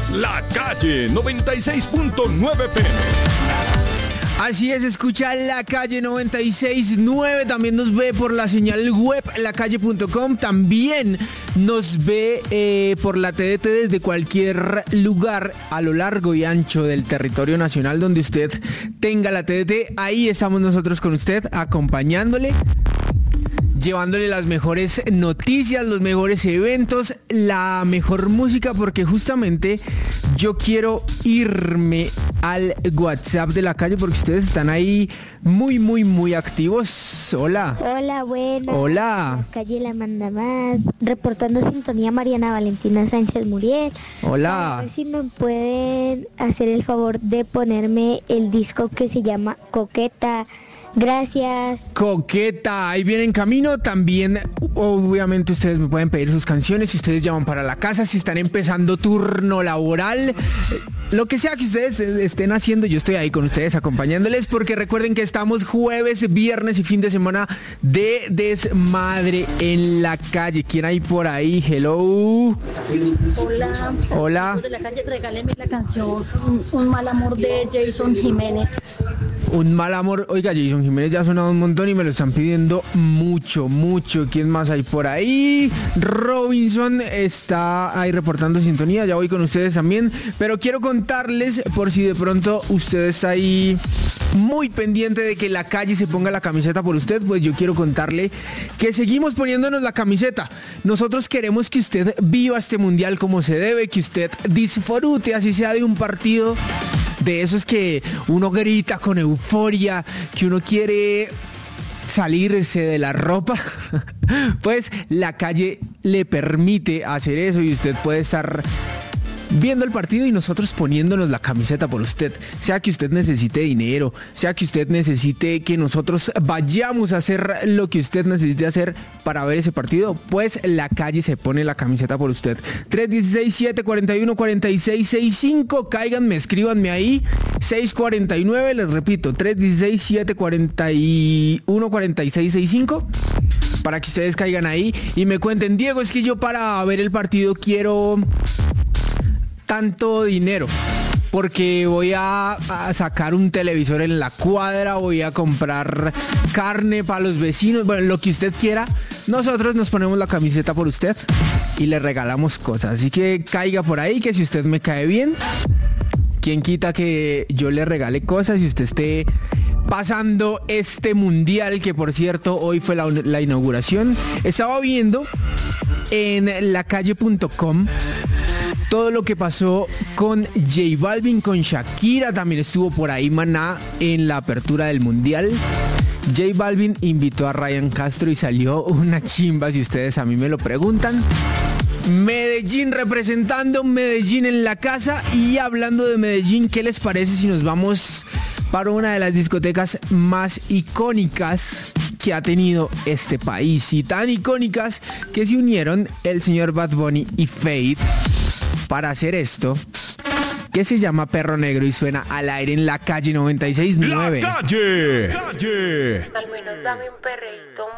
La Calle 96.9 PM. Así es, escucha La Calle 96.9, también nos ve por la señal web lacalle.com, también nos ve por la TDT desde cualquier lugar a lo largo y ancho del territorio nacional donde usted tenga la TDT. Ahí estamos nosotros con usted, acompañándole, llevándole las mejores noticias, los mejores eventos, la mejor música, porque justamente yo quiero irme al WhatsApp de La Calle porque ustedes están ahí muy activos. Hola. Hola, buenas. Hola. La Calle la manda más. Reportando sintonía Mariana Valentina Sánchez Muriel. Hola. A ver si me pueden hacer el favor de ponerme el disco que se llama Coqueta. Gracias. Coqueta, ahí viene en camino. También, obviamente, ustedes me pueden pedir sus canciones si ustedes llaman para la casa, si están empezando turno laboral, lo que sea que ustedes estén haciendo, yo estoy ahí con ustedes acompañándoles, porque recuerden que estamos jueves, viernes y fin de semana de desmadre en la calle. ¿Quién hay por ahí? Hello. Hola. Hola. De La Calle, regáleme la canción Un mal amor de Jason Jiménez. Un mal amor. Oiga, Jason Jiménez ya ha sonado un montón y me lo están pidiendo mucho. ¿Quién más hay por ahí? Robinson está ahí reportando sintonía. Ya voy con ustedes también. Pero quiero contarles, por si de pronto usted está ahí muy pendiente de que La Calle se ponga la camiseta por usted, pues yo quiero contarle que seguimos poniéndonos la camiseta. Nosotros queremos que usted viva este mundial como se debe, que usted disfrute, así sea de un partido de esos que uno grita con euforia, que uno quiere salirse de la ropa. Pues La Calle le permite hacer eso y usted puede estar viendo el partido y nosotros poniéndonos la camiseta por usted. Sea que usted necesite dinero, sea que usted necesite que nosotros vayamos a hacer lo que usted necesite hacer para ver ese partido, pues La Calle se pone la camiseta por usted. 316-741-4665, cáiganme, escríbanme ahí. 649, les repito, 316-741-4665, para que ustedes caigan ahí y me cuenten: Diego, es que yo para ver el partido quiero tanto dinero, porque voy a sacar un televisor en la cuadra, voy a comprar carne para los vecinos, bueno, lo que usted quiera. Nosotros nos ponemos la camiseta por usted y le regalamos cosas. Así que caiga por ahí, que si usted me cae bien, quién quita que yo le regale cosas y usted esté pasando este mundial, que por cierto hoy fue la inauguración. Estaba viendo en lacalle.com todo lo que pasó con J Balvin, con Shakira, también estuvo por ahí Maná en la apertura del mundial. J Balvin invitó a Ryan Castro y salió una chimba, si ustedes a mí me lo preguntan. Medellín, representando Medellín en la casa. Y hablando de Medellín, ¿qué les parece si nos vamos para una de las discotecas más icónicas que ha tenido este país? Y tan icónicas que se unieron el señor Bad Bunny y Feid para hacer esto, que se llama Perro Negro y suena al aire en La Calle 96.9. La Calle. Al menos dame un perreíto